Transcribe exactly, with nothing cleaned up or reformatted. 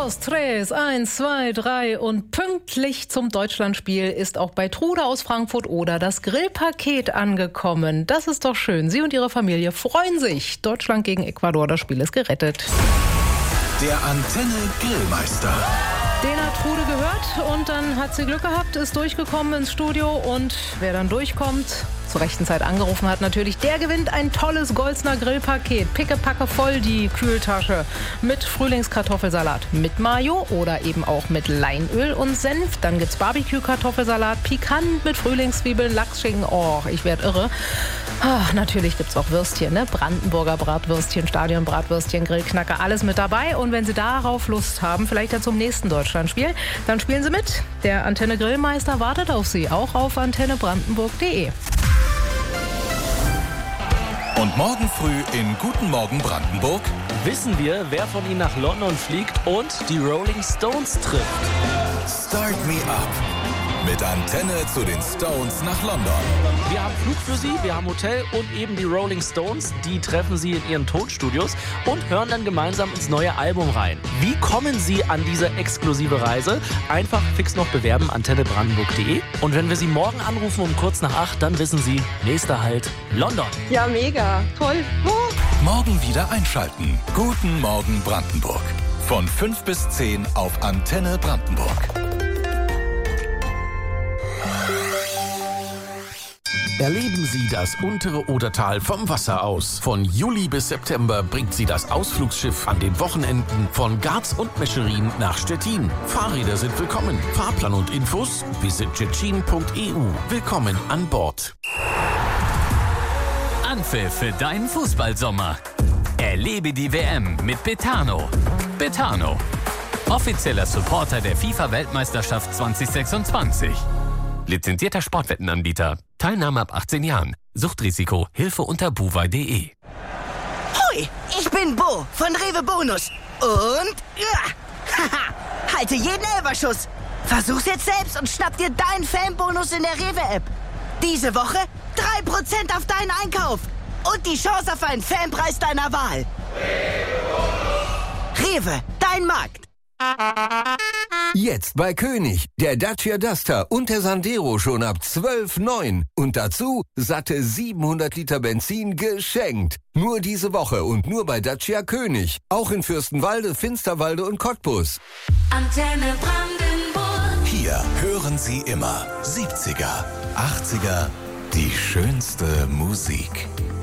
dos, tres, eins, zwei, drei und pünktlich zum Deutschlandspiel ist auch bei Trude aus Frankfurt oder das Grillpaket angekommen. Das ist doch schön. Sie und Ihre Familie freuen sich. Deutschland gegen Ecuador, das Spiel ist gerettet. Der Antenne Grillmeister. Den hat Trude gehört und dann hat sie Glück gehabt, ist durchgekommen ins Studio und wer dann durchkommt, zur rechten Zeit angerufen hat natürlich, der gewinnt ein tolles Golzner Grillpaket. Pickepacke voll die Kühltasche mit Frühlingskartoffelsalat mit Mayo oder eben auch mit Leinöl und Senf. Dann gibt's Barbecue-Kartoffelsalat, pikant mit Frühlingszwiebeln, Lachsschinken. Oh, ich werd irre. Ach, natürlich gibt's auch Würstchen, ne? Brandenburger Bratwürstchen, Stadionbratwürstchen, Grillknacker, alles mit dabei. Und wenn Sie darauf Lust haben, vielleicht ja zum nächsten Deutschlandspiel, dann spielen Sie mit. Der Antenne Grillmeister wartet auf Sie, auch auf antenne brandenburg punkt de. Und morgen früh in Guten Morgen Brandenburg wissen wir, wer von Ihnen nach London fliegt und die Rolling Stones trifft. Start Me Up mit Antenne zu den Stones nach London. Wir haben Flug für Sie, wir haben Hotel und eben die Rolling Stones. Die treffen Sie in ihren Tonstudios und hören dann gemeinsam ins neue Album rein. Wie kommen Sie an diese exklusive Reise? Einfach fix noch bewerben, antenne brandenburg punkt de. Und wenn wir Sie morgen anrufen um kurz nach acht, dann wissen Sie, nächster Halt London. Ja, mega. Toll. Oh. Morgen wieder einschalten. Guten Morgen Brandenburg. Von fünf bis zehn auf Antenne Brandenburg. Erleben Sie das untere Odertal vom Wasser aus. Von Juli bis September bringt Sie das Ausflugsschiff an den Wochenenden von Garz und Mescherin nach Stettin. Fahrräder sind willkommen. Fahrplan und Infos visit tschetschen punkt e u. Willkommen an Bord. Anpfiff für deinen Fußballsommer. Erlebe die W M mit Betano. Betano, offizieller Supporter der FIFA-Weltmeisterschaft zwanzig sechsundzwanzig. Lizenzierter Sportwettenanbieter. Teilnahme ab achtzehn Jahren. Suchtrisiko. Hilfe unter buwei punkt de. Hoi, ich bin Bo von Rewe Bonus. Und ja, haha, halte jeden Elberschuss. Versuch's jetzt selbst und schnapp dir deinen Fanbonus in der Rewe-App. Diese Woche drei Prozent auf deinen Einkauf. Und die Chance auf einen Fanpreis deiner Wahl. Rewe, dein Markt. Jetzt bei König, der Dacia Duster und der Sandero schon ab zwölf Komma neun. Und dazu satte siebenhundert Liter Benzin geschenkt. Nur diese Woche und nur bei Dacia König. Auch in Fürstenwalde, Finsterwalde und Cottbus. Antenne Brandenburg. Hier hören Sie immer siebziger, achtziger, die schönste Musik.